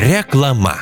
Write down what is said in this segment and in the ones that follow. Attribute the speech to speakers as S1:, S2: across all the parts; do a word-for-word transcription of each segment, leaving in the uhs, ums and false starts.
S1: Reklama.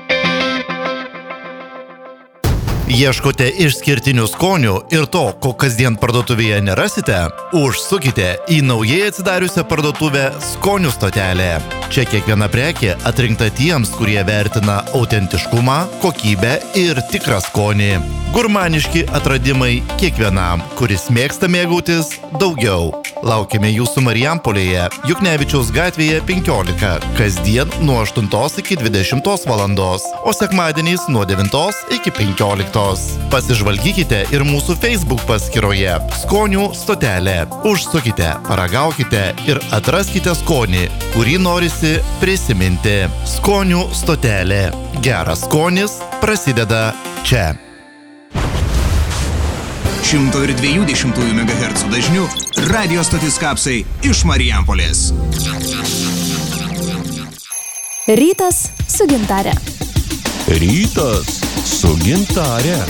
S2: Ieškote išskirtinių skonių ir to, ko kasdien parduotuvėje nerasite? Užsukite į naujai atsidariusią parduotuvę Skonių stotelė. Čia kiekviena prekė atrinkta tiems, kurie vertina autentiškumą, kokybę ir tikrą skonį. Gurmaniški atradimai kiekvienam, kuris mėgsta mėgautis daugiau. Laukiame jūsų Marijampolėje, Juknevičiaus gatvėje penkiolika, kasdien nuo aštuntos iki dvidešimtos valandos, o sekmadieniais nuo devintos iki penkioliktos. Pasižvalgykite ir mūsų Facebook paskyroje Skonių stotelė. Užsukite, paragaukite ir atraskite skonį, kurį norisi prisiminti. Skonių stotelė. Geras skonis prasideda čia.
S3: šimto dviejų dešimtųjų megahercų dažnių radio stotis Kapsai iš Marijampolės.
S4: Rytas su Gintare.
S1: Rytas su Gintare.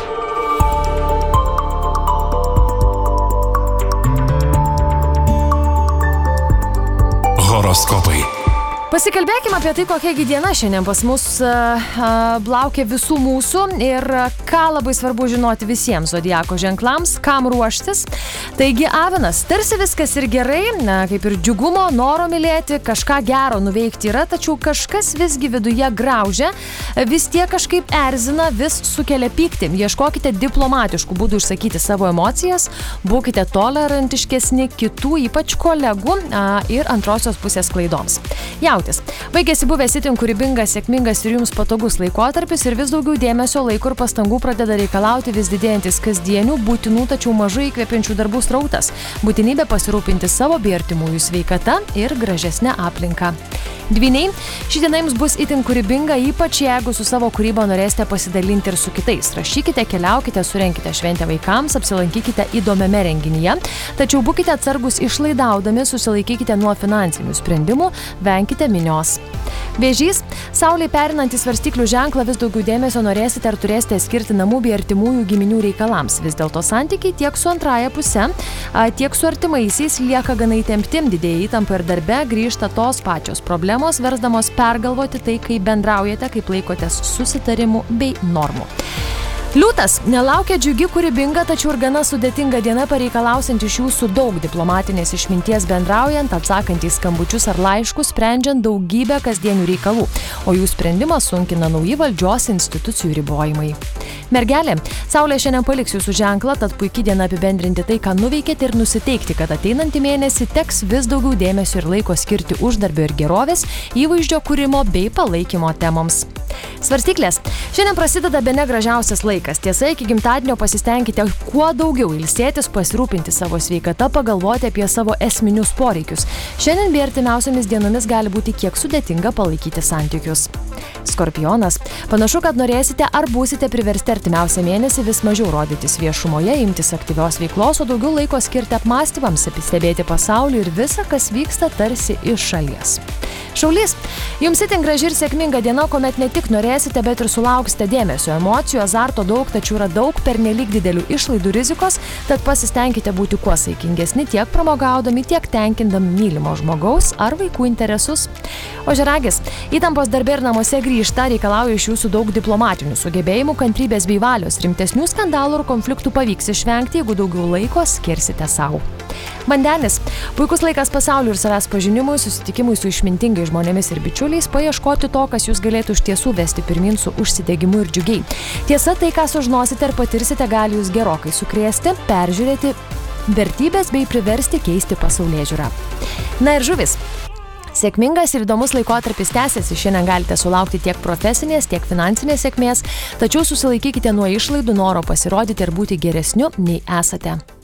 S1: Horoskopai.
S4: Pasikalbėkime apie tai, kokia gi diena šiandien pas mus uh, uh, laukia visų mūsų ir uh, ką labai svarbu žinoti visiems zodiako ženklams, kam ruoštis. Taigi, avinas, tarsi viskas ir gerai, na, kaip ir džiugumo, noro mylėti, kažką gero nuveikti yra, tačiau kažkas visgi viduje graužia, vis tiek kažkaip erzina, vis sukelia pyktį. Ieškokite diplomatiškų būdų išsakyti savo emocijas, būkite tolerantiškesni kitų, ypač kolegų uh, ir antrosios pusės klaidoms. Jautis. Baigėsi buvęs itin kūrybingas, sėkmingas ir jums patogus laikotarpis ir vis daugiau dėmesio, laiko ir pastangų pradeda reikalauti vis didėjantis kasdienių, būtinų, tačiau mažai įkvepiančių darbų srautas. Būtinybė pasirūpinti savo bei artimųjų sveikata ir gražesnę aplinką. Dvyniai, ši diena jums bus itin kūrybinga, ypač jeigu su savo kūryba norėsite pasidalinti ir su kitais. Rašykite, keliaukite, surenkite šventę vaikams, apsilankykite įdomiame renginyje, tačiau būkite atsargus išlaidaudami, susilaikykite nuo finansinių sprendimų, venkite minios. Vėžys, Saulei perinant į svarstyklių ženklą vis daugiau dėmesio norėsite ar turėsite skirti namų bei artimųjų giminių reikalams. Vis dėlto santykiai tiek su antraja puse, tiek su artimaisiais lieka gana įtempti, didėja įtampa ir darbe grįžta tos pačios problemos, versdamos pergalvoti tai, kaip bendraujate, kaip laikotės susitarimų bei normų. Liūtas, nelaukia džiugi, kūrybinga, tačiau ir gana sudėtinga diena pareikalausiant iš jūsų daug diplomatinės išminties bendraujant, atsakant į skambučius ar laiškus, sprendžiant daugybę kasdienių reikalų, o jų sprendimą sunkina nauji valdžios institucijų ribojimai. Mergelė, Saulė šiandien paliks jūsų ženklą, tad puikiai diena apibendrinti tai, ką nuveikėte ir nusiteikti, kad ateinantį mėnesį teks vis daugiau dėmesio ir laiko skirti uždarbio ir gerovės, įvaizdžio kūrimo bei palaikymo temoms. Svarstyklės, šiandien prasideda bene gražiausias laikas. Tiesa, iki gimtadienio pasistengkite kuo daugiau ilsėtis, pasirūpinti savo sveikata, pagalvoti apie savo esminius poreikius. Šiandien bei artimiausiomis dienomis gali būti kiek sudėtinga palaikyti santykius. Skorpionas, panašu, kad norėsite ar būsite priversti artimiausią mėnesį vis mažiau rodytis viešumoje, imtis aktyvios veiklos, o daugiau laiko skirti apmąstymams, stebėti pasaulį ir visą, kas vyksta tarsi iš šalies. Šaulys, jums itin graži ir sėkminga diena, kuomet ne tik norėsite, bet ir sulauksite dėmesio, emocijų, azarto daug, tačiau yra daug pernelyg didelių išlaidų rizikos, tad pasistengkite būti kuo saikingesni tiek pramogaudami, tiek tenkindami mylimo žmogaus ar vaikų interesus. Ožiaragis, įtampos darbe ir namuose grįžta, reikalauja iš jūsų daug diplomatinių sugebėjimų, kantrybės bei valios, rimtesnių skandalų ir konfliktų pavyks išvengti, jeigu daugiau laiko skirsite savo. Vandenis, puikus laikas pasauliu ir savęs pažinimui, susitikimui su išmintingais žmonėmis ir bičiuliais, paieškoti to, kas jūs galėtų iš tiesų vesti pirmin su užsidegimu ir džiugiai. Tiesa, tai, ką sužinosite ir patirsite, gali jūs gerokai sukrėsti, peržiūrėti vertybės bei priversti keisti pasaulėžiūrą. Na ir žuvis. Sėkmingas ir įdomus laikotarpis tęsiasi, šiandien galite sulaukti tiek profesinės, tiek finansinės sėkmės, tačiau susilaikykite nuo išlaidų, noro pasirodyti ir būti geresniu nei esate.